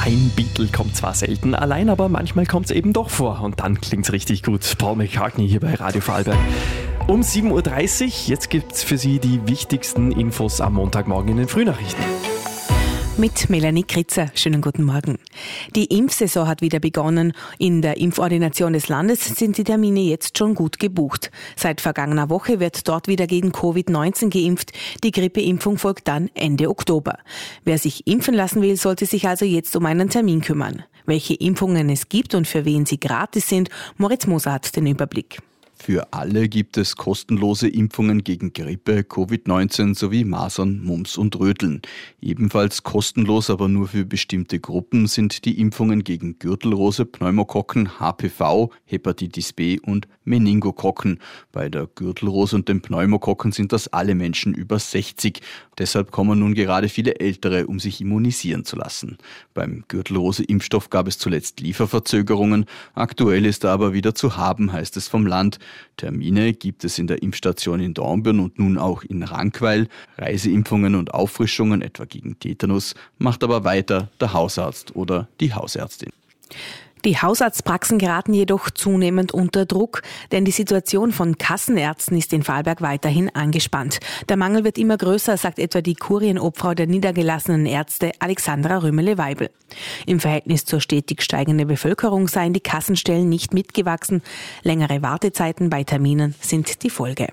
Ein Beatle kommt zwar selten allein, aber manchmal kommt es eben doch vor und dann klingt's richtig gut. Paul McCartney hier bei Radio Vorarlberg. Um 7.30 Uhr, jetzt gibt's für Sie die wichtigsten Infos am Montagmorgen in den Frühnachrichten. Mit Melanie Kritzer. Schönen guten Morgen. Die Impfsaison hat wieder begonnen. In der Impfordination des Landes sind die Termine jetzt schon gut gebucht. Seit vergangener Woche wird dort wieder gegen Covid-19 geimpft. Die Grippeimpfung folgt dann Ende Oktober. Wer sich impfen lassen will, sollte sich also jetzt um einen Termin kümmern. Welche Impfungen es gibt und für wen sie gratis sind, Moritz Moser hat den Überblick. Für alle gibt es kostenlose Impfungen gegen Grippe, Covid-19 sowie Masern, Mumps und Röteln. Ebenfalls kostenlos, aber nur für bestimmte Gruppen sind die Impfungen gegen Gürtelrose, Pneumokokken, HPV, Hepatitis B und Meningokokken. Bei der Gürtelrose und den Pneumokokken sind das alle Menschen über 60. Deshalb kommen nun gerade viele Ältere, um sich immunisieren zu lassen. Beim Gürtelrose-Impfstoff gab es zuletzt Lieferverzögerungen. Aktuell ist er aber wieder zu haben, heißt es vom Land. Termine gibt es in der Impfstation in Dornbirn und nun auch in Rankweil. Reiseimpfungen und Auffrischungen, etwa gegen Tetanus, macht aber weiter der Hausarzt oder die Hausärztin. Die Hausarztpraxen geraten jedoch zunehmend unter Druck, denn die Situation von Kassenärzten ist in Vorarlberg weiterhin angespannt. Der Mangel wird immer größer, sagt etwa die Kurienobfrau der niedergelassenen Ärzte Alexandra Römele-Weibel. Im Verhältnis zur stetig steigenden Bevölkerung seien die Kassenstellen nicht mitgewachsen. Längere Wartezeiten bei Terminen sind die Folge.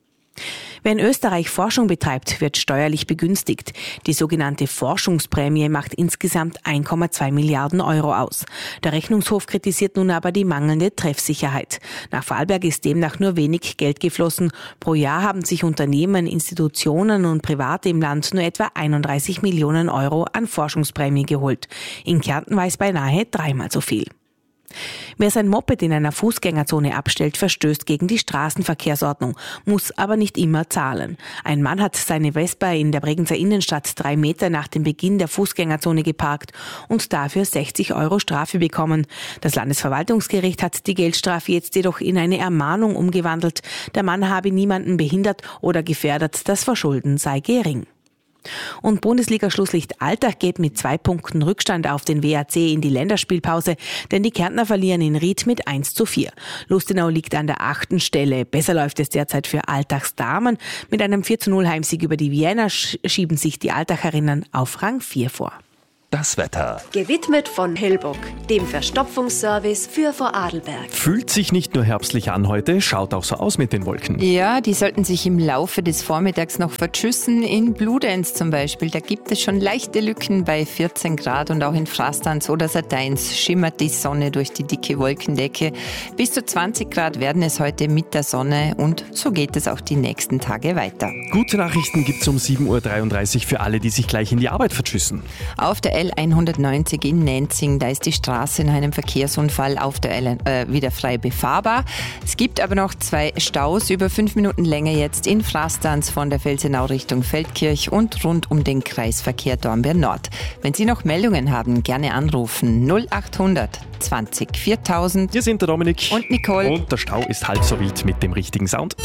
Wer in Österreich Forschung betreibt, wird steuerlich begünstigt. Die sogenannte Forschungsprämie macht insgesamt 1,2 Milliarden Euro aus. Der Rechnungshof kritisiert nun aber die mangelnde Treffsicherheit. Nach Vorarlberg ist demnach nur wenig Geld geflossen. Pro Jahr haben sich Unternehmen, Institutionen und Private im Land nur etwa 31 Millionen Euro an Forschungsprämie geholt. In Kärnten war es beinahe dreimal so viel. Wer sein Moped in einer Fußgängerzone abstellt, verstößt gegen die Straßenverkehrsordnung, muss aber nicht immer zahlen. Ein Mann hat seine Vespa in der Bregenzer Innenstadt 3 Meter nach dem Beginn der Fußgängerzone geparkt und dafür 60 Euro Strafe bekommen. Das Landesverwaltungsgericht hat die Geldstrafe jetzt jedoch in eine Ermahnung umgewandelt. Der Mann habe niemanden behindert oder gefährdet, das Verschulden sei gering. Und Bundesliga-Schlusslicht Altach geht mit 2 Punkten Rückstand auf den WAC in die Länderspielpause, denn die Kärntner verlieren in Ried mit 1:4. Lustenau liegt an der 8. Stelle. Besser läuft es derzeit für Altachs Damen. Mit einem 4:0 Heimsieg über die Wiener schieben sich die Altacherinnen auf Rang 4 vor. Das Wetter. Gewidmet von Hellbock, dem Verstopfungsservice für Vorarlberg. Fühlt sich nicht nur herbstlich an heute, schaut auch so aus mit den Wolken. Ja, die sollten sich im Laufe des Vormittags noch verschüssen. In Bludenz zum Beispiel, da gibt es schon leichte Lücken bei 14 Grad und auch in Frastanz oder Sateins schimmert die Sonne durch die dicke Wolkendecke. Bis zu 20 Grad werden es heute mit der Sonne und so geht es auch die nächsten Tage weiter. Gute Nachrichten gibt's um 7.33 Uhr für alle, die sich gleich in die Arbeit verschüssen. Auf der L190 in Nenzing, da ist die Straße in einem Verkehrsunfall auf der L wieder frei befahrbar. Es gibt aber noch 2 Staus über 5 Minuten Länge jetzt in Frastanz von der Felsenau Richtung Feldkirch und rund um den Kreisverkehr Dornbirn Nord. Wenn Sie noch Meldungen haben, gerne anrufen 0800 20 4000. Wir sind der Dominik und Nicole. Und der Stau ist halb so wild mit dem richtigen Sound.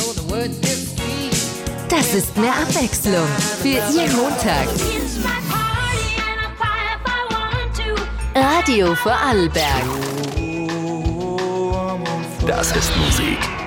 Das ist mehr Abwechslung für Ihren Montag. Radio Vorarlberg. Das ist Musik.